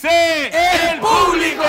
dice el público?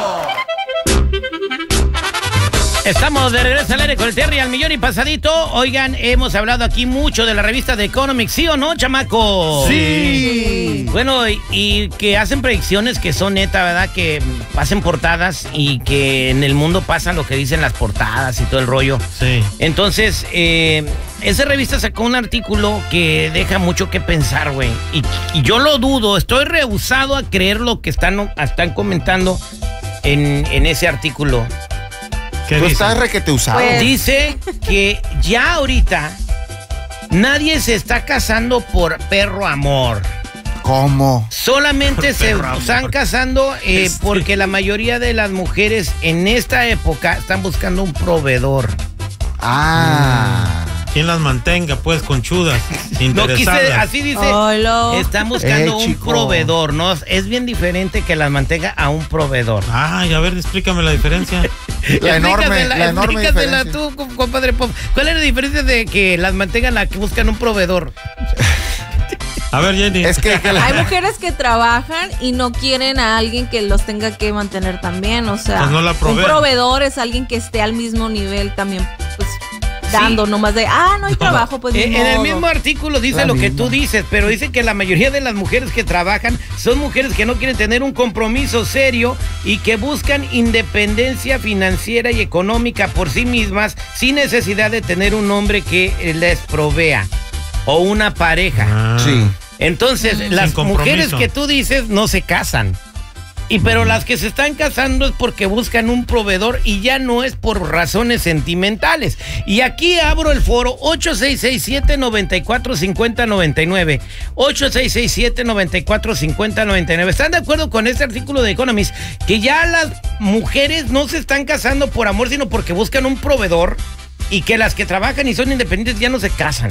Estamos de regreso al aire con el Terry al millón y pasadito. Oigan, hemos hablado aquí mucho de la revista The Economic, ¿sí o no, chamaco? Sí. Bueno, y que hacen predicciones que son neta, ¿verdad? Que hacen portadas y que en el mundo pasa lo que dicen las portadas y todo el rollo. Sí. Entonces, esa revista sacó un artículo que deja mucho que pensar, güey. Y yo lo dudo, estoy rehusado a creer lo que están comentando en ese artículo. ¿Qué Tú dice? estás requete usado. Pues- Dice que ya ahorita nadie se está casando por perro amor. ¿Cómo? Solamente se Perro amor. están casando porque la mayoría de las mujeres en esta época están buscando un proveedor. ¿Quién las mantenga, pues, conchudas, No interesadas? quise, así dice, Hola. están buscando un chico. proveedor, ¿no? Es bien diferente que las mantenga a un proveedor. Ay, a ver, explícame la diferencia. La enorme Explícasela diferencia. tú, compadre Pop. ¿Cuál es la diferencia de que las mantengan a que buscan un proveedor? A ver, Jenny. Es que Hay mujeres que trabajan y no quieren a alguien que los tenga que mantener también, o sea, Pues no la un proveen. proveedor es alguien que esté al mismo nivel también, pues, dando nomás de, no hay trabajo, pues ni En el modo. mismo artículo dice La lo que misma. tú dices, pero dice que la mayoría de las mujeres que trabajan son mujeres que no quieren tener un compromiso serio y que buscan independencia financiera y económica por sí mismas sin necesidad de tener un hombre que les provea o una pareja. Ah. sí. Entonces, las compromiso. mujeres que tú dices no se casan. Pero las que se están casando es porque buscan un proveedor y ya no es por razones sentimentales. Y aquí abro el foro 8667-945099. 8667-945099. ¿Están de acuerdo con este artículo de Economist? Que ya las mujeres no se están casando por amor, sino porque buscan un proveedor. Y que las que trabajan y son independientes ya no se casan.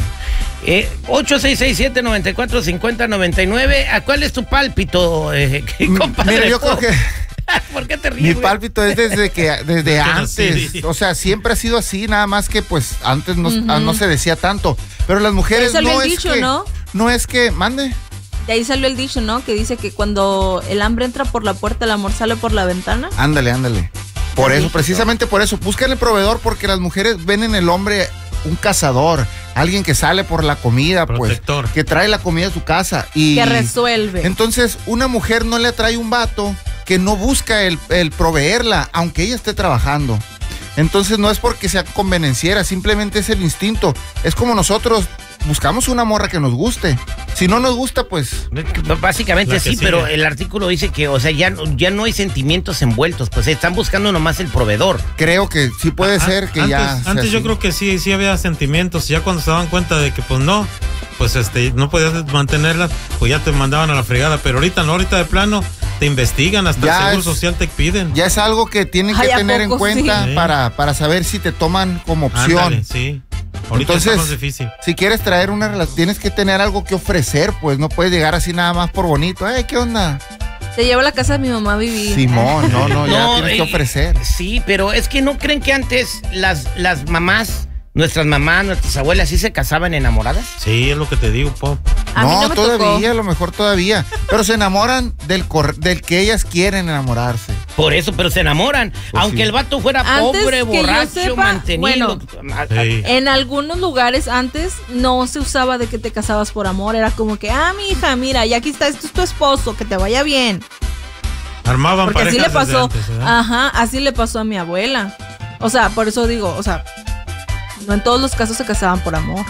8667-945099. ¿A cuál es tu pálpito, compadre? Mira, yo creo que ¿Por qué te ríes, mi güey? pálpito es desde nací. antes. O sea, siempre ha sido así, nada más que pues antes no se decía tanto. Pero las mujeres Eso lo no he es dicho, que... ¿no? No es que... Mande. De ahí salió el dicho, ¿no? Que dice que cuando el hambre entra por la puerta, el amor sale por la ventana. Ándale. Por Ya eso, dije, precisamente por eso. Buscan el proveedor porque las mujeres ven en el hombre un cazador. Alguien que sale por la comida, Protector. pues. Que trae la comida a su casa. Y Que resuelve. entonces, una mujer no le atrae un vato que no busca el proveerla, aunque ella esté trabajando. Entonces, no es porque sea convenenciera, simplemente es el instinto. Es como nosotros buscamos una morra que nos guste. Si no nos gusta, pues... Básicamente La que sí, sigue. pero el artículo dice que, o sea, ya no hay sentimientos envueltos, pues están buscando nomás el proveedor. Creo que sí puede ser que ya... sea Antes yo así. creo que sí había sentimientos. Ya cuando se daban cuenta de que, pues no, pues no podías mantenerlas, pues ya te mandaban a la fregada. Pero ahorita no, ahorita de plano te investigan, hasta Ya el Seguro es- Social te piden. Ya es algo que tienen que Ay, ¿a tener en poco cuenta sí? para saber si te toman como opción. Ándale, sí. Ahorita Entonces, está más difícil. si quieres traer una relación, tienes que tener algo que ofrecer, pues no puedes llegar así nada más por bonito. ¿Qué onda? Te llevo a la casa de mi mamá a vivir. Simón, no, ya No, tienes que ofrecer. Sí, pero es que no creen que antes las mamás, nuestras mamás, nuestras abuelas, sí se casaban enamoradas. Sí, es lo que te digo, Pop. A mí no me todavía, tocó. a lo mejor todavía. Pero se enamoran del que ellas quieren enamorarse. Por eso, pero se enamoran. Aunque sí. el vato fuera Antes pobre, que yo borracho, sepa, mantenido. Sí. En algunos lugares antes no se usaba de que te casabas por amor. Era como que, mi hija, mira, y aquí está, esto es tu esposo, que te vaya bien. Armaban Porque así parejas le desde pasó. antes, ¿verdad? Ajá, así le pasó a mi abuela. O sea, por eso digo, o sea, no en todos los casos se casaban por amor.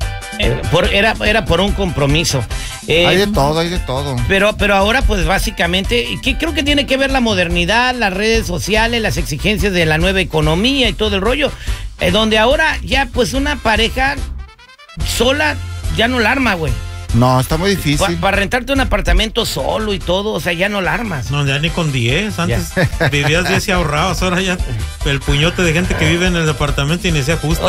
Era por un compromiso. Hay de todo, hay de todo. Pero ahora, pues básicamente, ¿qué creo que tiene que ver la modernidad, las redes sociales, las exigencias de la nueva economía y todo el rollo? Donde ahora ya, pues una pareja sola ya no la arma, güey. No, está muy difícil. Para rentarte un apartamento solo y todo, o sea, ya no la armas. No, ya ni con 10. Antes vivías 10 y ahorrabas. Ahora ya el puñote de gente que vive en el departamento y ni se ajusta.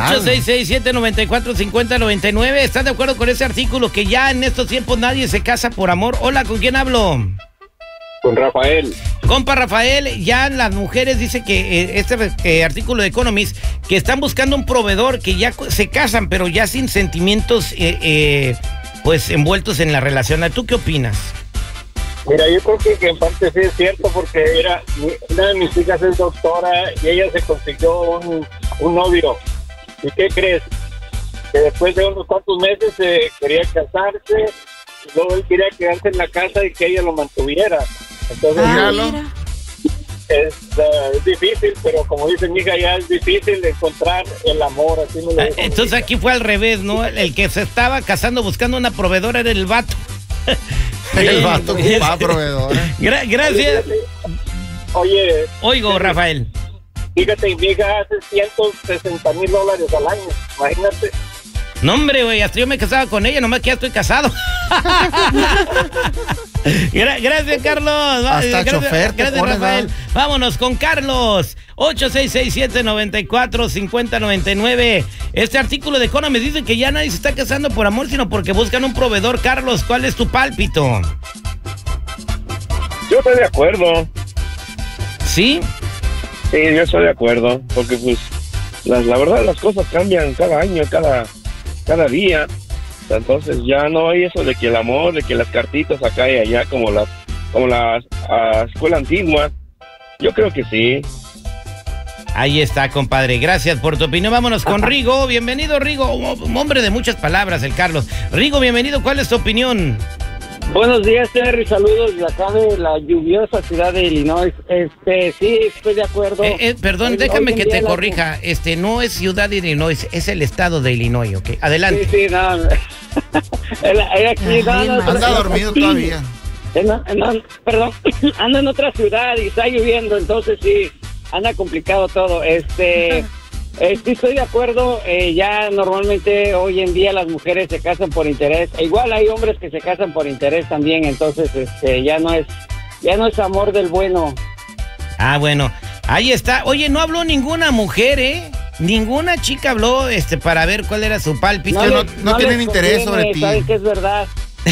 866-794-5099. ¿Estás de acuerdo con ese artículo que ya en estos tiempos nadie se casa por amor? Hola, ¿con quién hablo? Con Rafael. Compa Rafael, ya las mujeres, dice que este artículo de Economist, que están buscando un proveedor, que ya se casan, pero ya sin sentimientos pues envueltos en la relación. ¿Tú qué opinas? Mira, yo creo que en parte sí es cierto, porque una de mis hijas es doctora y ella se consiguió un novio. ¿Y qué crees? Que después de unos cuantos meses quería casarse, y luego él quería quedarse en la casa y que ella lo mantuviera. Entonces, es difícil, pero como dice mi hija, ya es difícil encontrar el amor. Así me lo dijo. Entonces aquí fue al revés, ¿no? El que se estaba casando buscando una proveedora era el vato. El vato ocupaba proveedora. Gracias. Oye. Oigo, Rafael. Fíjate, mi hija hace $160,000 al año, imagínate. No, hombre, güey, hasta yo me casaba con ella, nomás que ya estoy casado. Gracias, Carlos. Hasta chofer te gracias, pones, Rafael. ¿verdad? Vámonos con Carlos. 8667-945099. Este artículo de Economist dice que ya nadie se está casando por amor, sino porque buscan un proveedor. Carlos, ¿cuál es tu pálpito? Yo estoy de acuerdo. ¿Sí? Sí, yo estoy de acuerdo, porque pues la verdad las cosas cambian cada año, cada día. Entonces ya no hay eso de que el amor, de que las cartitas acá y allá como la escuela antigua. Yo creo que sí. Ahí está, compadre. Gracias por tu opinión. Vámonos con Rigo. Bienvenido, Rigo. Un hombre de muchas palabras, el Carlos. Rigo, bienvenido. ¿Cuál es tu opinión? Buenos días, Terry. Saludos de acá de la lluviosa ciudad de Illinois. Sí, estoy de acudo. Perdón, déjame que te corrija. No es ciudad de Illinois, es el estado de Illinois, ¿ok? Adelante. Sí, no. Anda dormido todavía. Perdón, ando en otra ciudad y está lloviendo, entonces sí, anda complicado todo. Sí, estoy de acuerdo. Ya normalmente hoy en día las mujeres se casan por interés. Igual hay hombres que se casan por interés también, entonces ya no es amor del bueno. Ah, bueno, ahí está. Oye, no habló ninguna mujer, ¿eh? Ninguna chica habló para ver cuál era su pálpito. No tienen interés sobre ti. Saben que es verdad.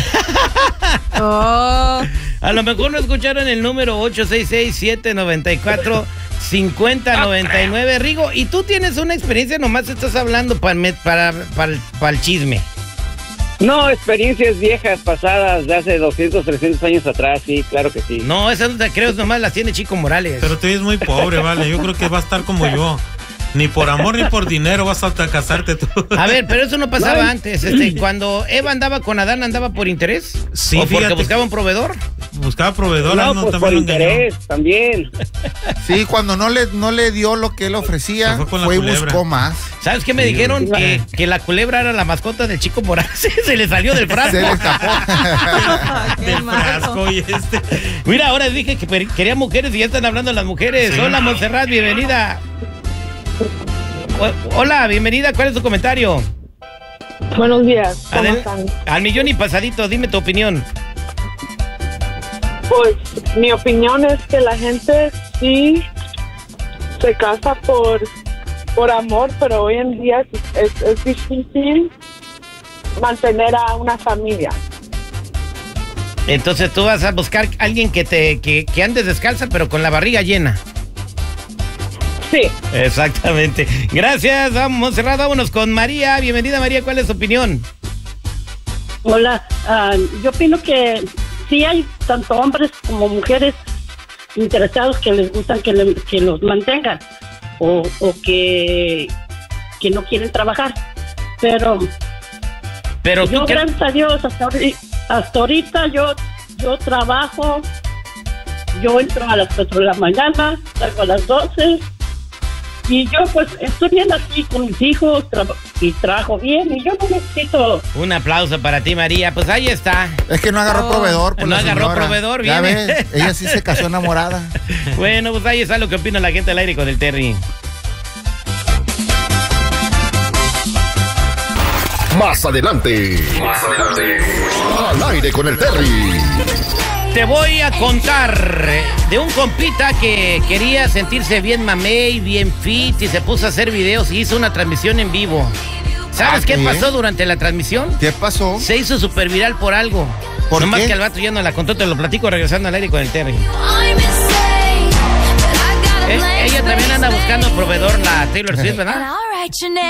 Oh. A lo mejor no escucharon el número 866-794-5099. Rigo, y tú tienes una experiencia, nomás estás hablando para el chisme. No, experiencias viejas, pasadas, de hace 200, 300 años atrás, sí, claro que sí. No, esas no te creo, nomás las tiene Chico Morales. Pero te ves muy pobre, vale. Yo creo que va a estar como yo. Ni por amor ni por dinero vas a casarte tú. A ver, pero eso no pasaba antes. Cuando Eva andaba con Adán, ¿andaba por interés? Sí, ¿O porque buscaba un proveedor? Buscaba proveedor, no, pues por interés también. Sí, cuando no le dio lo que él ofrecía, fue y buscó más. ¿Sabes qué me dijeron? Que la culebra era la mascota del Chico Morales. Se le salió del frasco. Se le escapó. Del frasco y Mira, ahora dije que quería mujeres y ya están hablando las mujeres. Sí. Hola, Montserrat, bienvenida. Hola, bienvenida. ¿Cuál es tu comentario? Buenos días. ¿Cómo están? Al millón y pasadito, dime tu opinión. Pues mi opinión es que la gente sí se casa por amor, pero hoy en día es difícil mantener a una familia. Entonces tú vas a buscar a alguien que andes descalza, pero con la barriga llena. Sí. Exactamente. Gracias, Montserrat. Vámonos con María. Bienvenida, María. ¿Cuál es tu opinión? Hola. Yo opino que sí hay tanto hombres como mujeres interesados que les gustan que los mantengan o que no quieren trabajar. Pero yo, gracias a Dios, hasta ahorita yo trabajo. Yo entro a las 4 de la mañana, salgo a las 12. Y yo pues estoy bien aquí con mis hijos y trabajo bien y yo no necesito... Un aplauso para ti, María. Pues ahí está. Es que no agarró proveedor. No agarró proveedor, bien. Ya ves, ella sí se casó enamorada. Bueno, pues ahí está lo que opina la gente al aire con el Terry. Más adelante. Al aire con el Terry. Te voy a contar de un compita que quería sentirse bien mamey, bien fit y se puso a hacer videos y hizo una transmisión en vivo. ¿Sabes qué pasó durante la transmisión? ¿Qué pasó? Se hizo súper viral por algo. ¿Por Nomás qué? que al vato ya no la contó, te lo platico regresando al aire con el Terry. Ella también anda buscando proveedor, la Taylor Swift, ¿verdad?